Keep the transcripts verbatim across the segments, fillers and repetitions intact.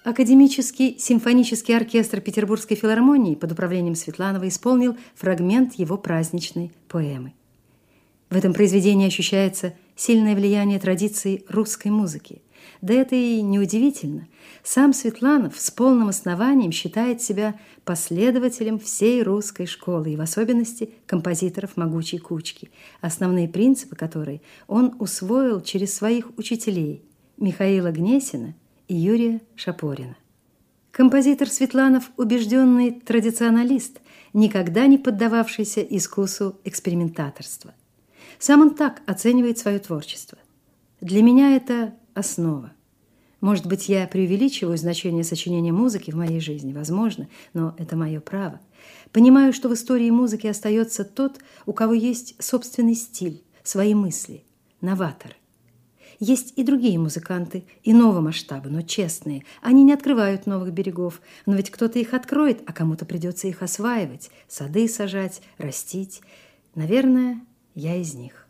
Академический симфонический оркестр Петербургской филармонии под управлением Светланова исполнил фрагмент его праздничной поэмы. В этом произведении ощущается сильное влияние традиций русской музыки. Да это и неудивительно. Сам Светланов с полным основанием считает себя последователем всей русской школы, и в особенности композиторов «Могучей кучки», основные принципы которой он усвоил через своих учителей Михаила Гнесина и Юрия Шапорина. Композитор Светланов – убежденный традиционалист, никогда не поддававшийся искусу экспериментаторства. Сам он так оценивает свое творчество. Для меня это основа. Может быть, я преувеличиваю значение сочинения музыки в моей жизни, возможно, но это мое право. Понимаю, что в истории музыки остается тот, у кого есть собственный стиль, свои мысли, новаторы. Есть и другие музыканты иного масштаба, но честные. Они не открывают новых берегов, но ведь кто-то их откроет, а кому-то придется их осваивать, сады сажать, растить. Наверное, я из них.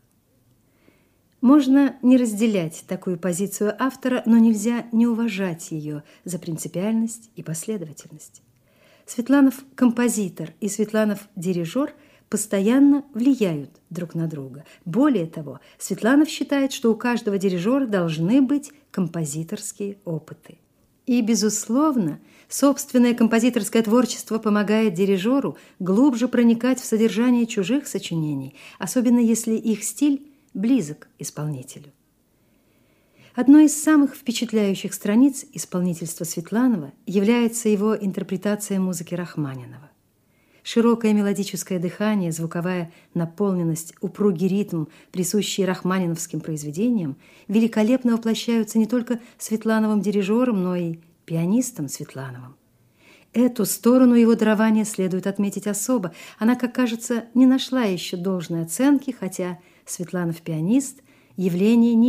Можно не разделять такую позицию автора, но нельзя не уважать ее за принципиальность и последовательность. Светланов – композитор и Светланов – дирижер – постоянно влияют друг на друга. Более того, Светланов считает, что у каждого дирижера должны быть композиторские опыты. И, безусловно, собственное композиторское творчество помогает дирижеру глубже проникать в содержание чужих сочинений, особенно если их стиль близок исполнителю. Одной из самых впечатляющих страниц исполнительства Светланова является его интерпретация музыки Рахманинова. Широкое мелодическое дыхание, звуковая наполненность, упругий ритм, присущие рахманиновским произведениям, великолепно воплощаются не только Светлановым дирижером, но и пианистом Светлановым. Эту сторону его дарования следует отметить особо. Она, как кажется, не нашла еще должной оценки, хотя Светланов пианист – явление не